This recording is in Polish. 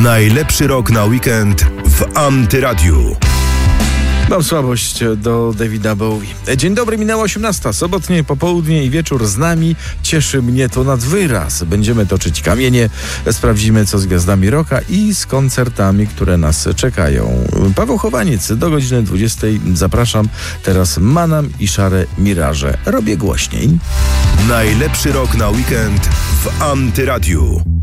Najlepszy rok na weekend w Antyradiu. Mam słabość do Davida Bowie. Dzień dobry, minęła 18. Sobotnie popołudnie i wieczór z nami. Cieszy mnie to nad wyraz. Będziemy toczyć kamienie, sprawdzimy co z gwiazdami rocka i z koncertami, które nas czekają. Paweł Chowaniec, do godziny 20. Zapraszam. Teraz Manam i Szare Miraże. Robię głośniej. Najlepszy rok na weekend w Antyradiu.